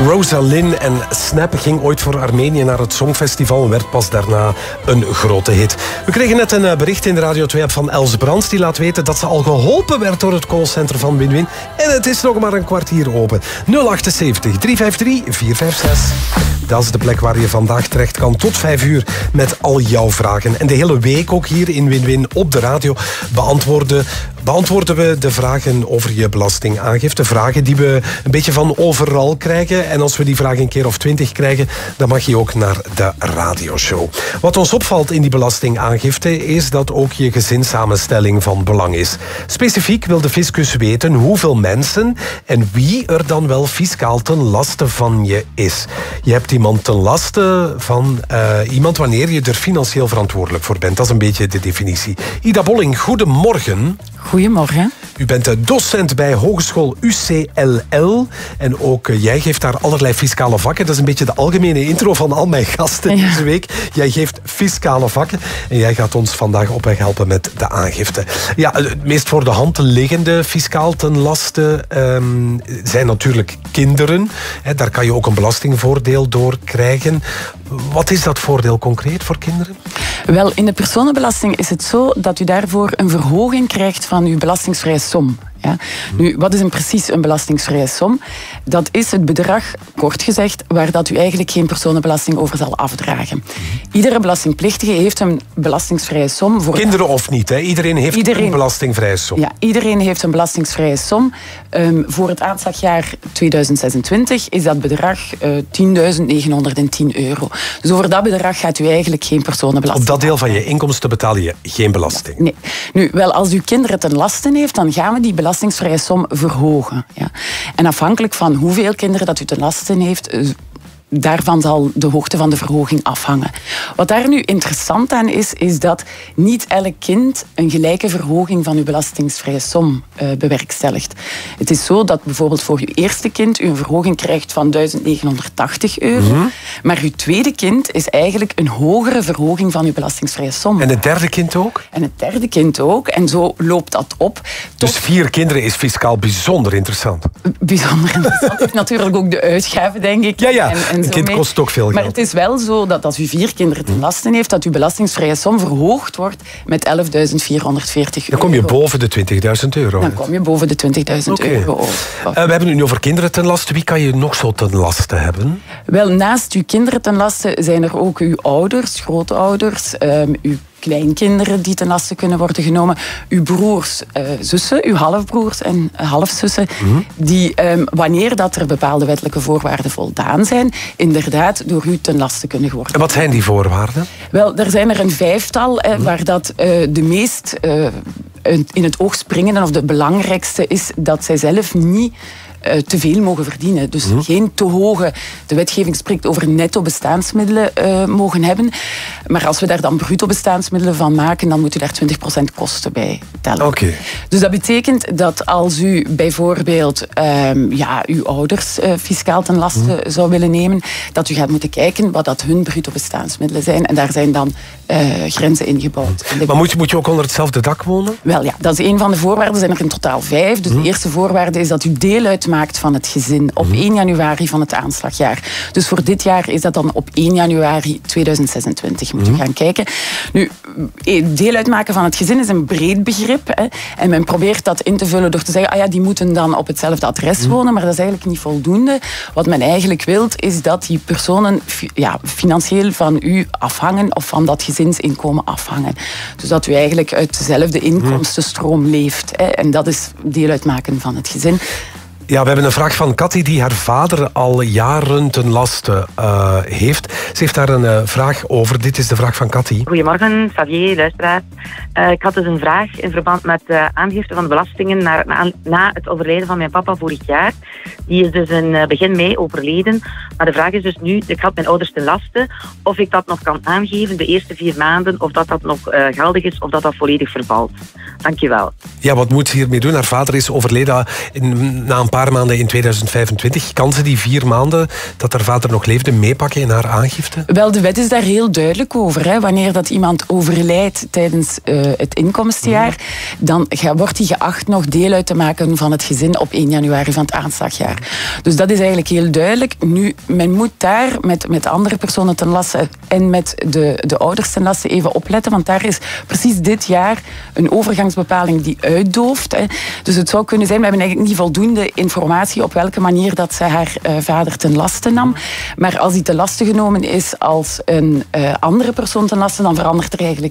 Rosalind en Snap ging ooit voor Armenië naar het Songfestival en werd pas daarna een grote hit. We kregen net een bericht in de Radio 2-app van Els Brands. Die laat weten dat ze al geholpen werd door het callcenter van Win-Win. En het is nog maar een kwartier open. 078 353 456. Dat is de plek waar je vandaag terecht kan tot 5 uur met al jouw vragen. En de hele week ook hier in Win-Win op de radio beantwoorden we de vragen over je belastingaangifte. Vragen die we een beetje van overal krijgen. En als we die vragen een keer of 20 krijgen, dan mag je ook naar de radioshow. Wat ons opvalt in die belastingaangifte is dat ook je gezinssamenstelling van belang is. Specifiek wil de fiscus weten hoeveel mensen en wie er dan wel fiscaal ten laste van je is. Je hebt iemand ten laste van iemand wanneer je er financieel verantwoordelijk voor bent. Dat is een beetje de definitie. Ida Bolling, goedemorgen. Goedemorgen. U bent docent bij Hogeschool UCLL en ook jij geeft daar allerlei fiscale vakken. Dat is een beetje de algemene intro van al mijn gasten deze week. Jij geeft fiscale vakken en jij gaat ons vandaag op weg helpen met de aangifte. Ja, het meest voor de hand liggende fiscaal ten laste zijn natuurlijk kinderen. Daar kan je ook een belastingvoordeel door krijgen. Wat is dat voordeel concreet voor kinderen? Wel, in de personenbelasting is het zo dat u daarvoor een verhoging krijgt van uw belastingsvrije som. Ja. Nu, wat is precies een belastingsvrije som? Dat is het bedrag, kort gezegd, waar dat u eigenlijk geen personenbelasting over zal afdragen. Iedere belastingplichtige heeft een belastingsvrije som. Voor kinderen of niet, hè? Iedereen heeft een belastingvrije som. Ja, iedereen heeft een belastingsvrije som. Voor het aanslagjaar 2026 is dat bedrag €10.910. Dus over dat bedrag gaat u eigenlijk geen personenbelasting. Op dat deel van je inkomsten betaal je geen belasting? Nee. Nu, wel, als uw kinderen ten laste heeft, dan gaan we die belastingsvrije som verhogen. Ja. En afhankelijk van hoeveel kinderen dat u ten laste heeft, daarvan zal de hoogte van de verhoging afhangen. Wat daar nu interessant aan is dat niet elk kind een gelijke verhoging van uw belastingsvrije som bewerkstelligt. Het is zo dat bijvoorbeeld voor uw eerste kind u een verhoging krijgt van €1.980. Maar uw tweede kind is eigenlijk een hogere verhoging van uw belastingsvrije som. En het derde kind ook? En het derde kind ook. En zo loopt dat op. Dus 4 kinderen is fiscaal bijzonder interessant. Bijzonder interessant. Heeft natuurlijk ook de uitgaven, denk ik. Ja. Een kind kost ook veel geld. Maar het is wel zo dat als u 4 kinderen ten laste heeft, dat uw belastingsvrije som verhoogd wordt met €11.440. Dan kom je boven de €20.000. Dan kom je boven de €20.000. We hebben het nu over kinderen ten laste. Wie kan je nog zo ten laste hebben? Wel, naast uw kinderen ten laste zijn er ook uw ouders, grootouders, uw kleinkinderen die ten laste kunnen worden genomen. Uw broers, zussen, uw halfbroers en halfzussen, die wanneer dat er bepaalde wettelijke voorwaarden voldaan zijn, inderdaad door u ten laste kunnen worden. En wat zijn die voorwaarden? Wel, er zijn er een 5-tal waar dat de meest in het oog springende of de belangrijkste is dat zij zelf niet te veel mogen verdienen. Dus geen te hoge, de wetgeving spreekt over netto bestaansmiddelen mogen hebben. Maar als we daar dan bruto bestaansmiddelen van maken, dan moet u daar 20% kosten bij tellen. Okay. Dus dat betekent dat als u bijvoorbeeld uw ouders fiscaal ten laste zou willen nemen, dat u gaat moeten kijken wat dat hun bruto bestaansmiddelen zijn. En daar zijn dan grenzen ingebouwd. Maar moet je ook onder hetzelfde dak wonen? Wel ja, dat is een van de voorwaarden. Er zijn er in totaal 5. Dus de eerste voorwaarde is dat u deel uitmaakt van het gezin op 1 januari van het aanslagjaar. Dus voor dit jaar is dat dan op 1 januari 2026. Moet u gaan kijken. Nu, deel uitmaken van het gezin is een breed begrip. Hè, en men probeert dat in te vullen door te zeggen, die moeten dan op hetzelfde adres wonen, maar dat is eigenlijk niet voldoende. Wat men eigenlijk wil, is dat die personen financieel van u afhangen of van dat gezinsinkomen afhangen. Dus dat u eigenlijk uit dezelfde inkomstenstroom leeft. Hè, en dat is deel uitmaken van het gezin. Ja, we hebben een vraag van Cathy die haar vader al jaren ten laste heeft. Ze heeft daar een vraag over. Dit is de vraag van Cathy. Goedemorgen, Xavier, luisteraar. Ik had dus een vraag in verband met de aangifte van de belastingen na het overlijden van mijn papa vorig jaar. Die is dus in begin mei overleden. Maar de vraag is dus nu, ik had mijn ouders ten laste, of ik dat nog kan aangeven de eerste 4 maanden, of dat nog geldig is, of dat volledig vervalt. Dankjewel. Ja, wat moet ze hiermee doen? Haar vader is overleden na een paar maanden in 2025. Kan ze die 4 maanden dat haar vader nog leefde meepakken in haar aangifte? Wel, de wet is daar heel duidelijk over. Hè. Wanneer dat iemand overlijdt tijdens het inkomstenjaar, dan wordt hij geacht nog deel uit te maken van het gezin op 1 januari van het aanslagjaar. Dus dat is eigenlijk heel duidelijk. Nu, men moet daar met andere personen ten laste en met de ouders ten laste even opletten, want daar is precies dit jaar een overgangsbepaling die uitdooft. Hè. Dus het zou kunnen zijn, we hebben eigenlijk niet voldoende informatie op welke manier dat ze haar vader ten laste nam. Maar als die ten laste genomen is als een andere persoon ten laste, dan verandert er eigenlijk